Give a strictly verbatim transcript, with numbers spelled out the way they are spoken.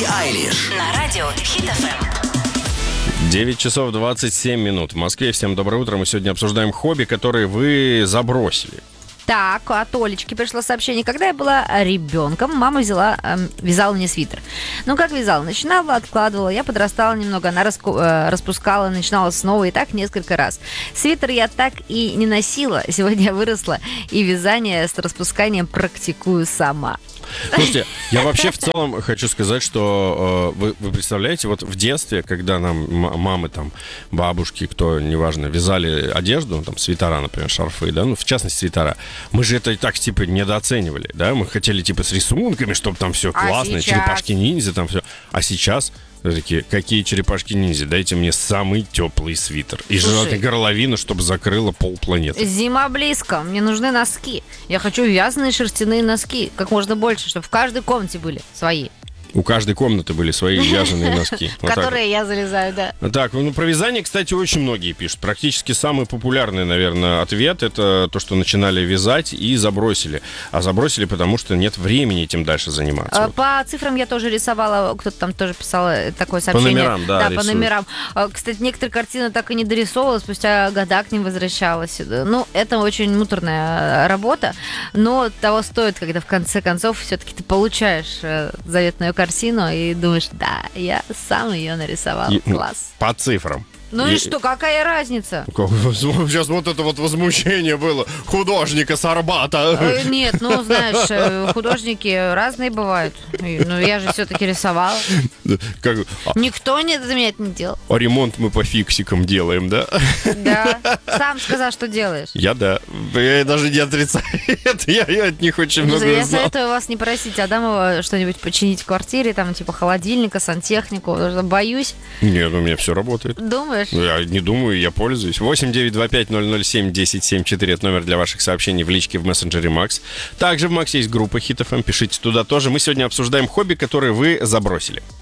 Билли Айлиш на радио Хит эф эм. девять часов двадцать семь минут в Москве. Всем доброе утро. Мы сегодня обсуждаем хобби, которые вы забросили. Так, от Олечки пришло сообщение. Когда я была ребенком, мама взяла, э, вязала мне свитер. Ну, как вязала? Начинала, откладывала, я подрастала немного, она раску, э, распускала, начинала снова, и так несколько раз. Свитер я так и не носила. Сегодня я выросла, и вязание с распусканием практикую сама. Слушайте, я вообще в целом хочу сказать, что э, вы, вы представляете, вот в детстве, когда нам м- мамы, там, бабушки, кто, неважно, вязали одежду, там, свитера, например, шарфы, да, ну, в частности, свитера, мы же это и так, типа, недооценивали, да, мы хотели, типа, с рисунками, чтобы там все А классно, сейчас? черепашки-ниндзя, там все, а сейчас... Такие, какие черепашки-ниндзя? Дайте мне самый теплый свитер. И желательно горловину, чтобы закрыла полпланеты. Зима близко, мне нужны носки. Я хочу вязаные шерстяные носки, как можно больше, чтобы в каждой комнате были свои. У каждой комнаты были свои вязаные носки. В которые я залезаю, да. Так, ну про вязание, кстати, очень многие пишут. Практически самый популярный, наверное, ответ — это то, что начинали вязать и забросили. А забросили, потому что нет времени этим дальше заниматься. По цифрам я тоже рисовала, кто-то там тоже писал такое сообщение. По номерам, да, Да, рисуют. по номерам. Кстати, некоторые картины так и не дорисовывала, спустя года к ним возвращалась. Ну, это очень муторная работа, но того стоит, когда в конце концов все-таки ты получаешь заветную картину и думаешь, да, я сам ее нарисовал. И, Класс. По цифрам. Ну и, и что, какая разница? Сейчас вот это вот возмущение было художника с Арбата. Э, Нет, ну, знаешь, художники разные бывают. Ну, я же все-таки рисовала. Как, а, Никто не, за меня это не делал. а ремонт мы по фиксикам делаем, да? Да. Сам сказал, что делаешь. Я да. Я даже не отрицаю это. Я, я от них очень много Я знал. советую вас не просить Адамова что-нибудь починить в квартире, там, типа холодильника, сантехнику, потому что боюсь. Нет, у меня все работает. Думаешь? Я не думаю, я пользуюсь. восемь девять два пять ноль ноль семь десять семь четыре. Это номер для ваших сообщений в личке в мессенджере Макс. Также в Максе есть группа Хит эф эм. Пишите туда тоже. Мы сегодня обсуждаем хобби, которые вы забросили.